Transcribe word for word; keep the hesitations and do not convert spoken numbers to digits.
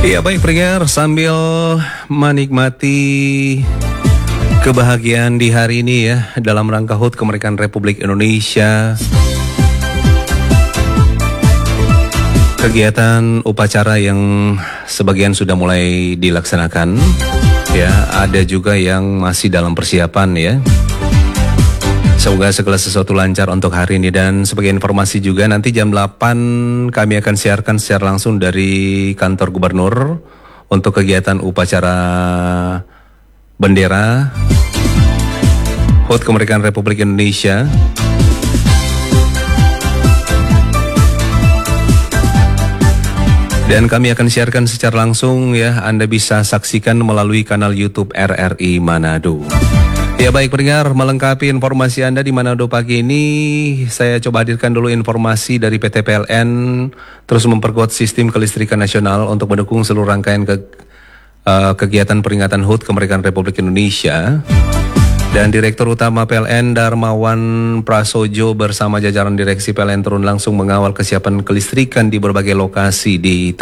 Iya baik pendengar, sambil menikmati kebahagiaan di hari ini ya dalam rangka H U T Kemerdekaan Republik Indonesia, kegiatan upacara yang sebagian sudah mulai dilaksanakan ya, ada juga yang masih dalam persiapan ya. Semoga segala sesuatu lancar untuk hari ini. Dan sebagai informasi juga nanti jam delapan kami akan siarkan secara langsung dari kantor gubernur untuk kegiatan upacara bendera H U T Kemerdekaan Republik Indonesia. Dan kami akan siarkan secara langsung ya, Anda bisa saksikan melalui kanal YouTube R R I Manado. Ya baik pendengar, melengkapi informasi Anda di Manado pagi ini, saya coba hadirkan dulu informasi dari P T P L N terus memperkuat sistem kelistrikan nasional untuk mendukung seluruh rangkaian ke, uh, kegiatan peringatan H U T Kemerdekaan Republik Indonesia. Dan Direktur Utama P L N Darmawan Prasojo bersama jajaran direksi P L N turun langsung mengawal kesiapan kelistrikan di berbagai lokasi di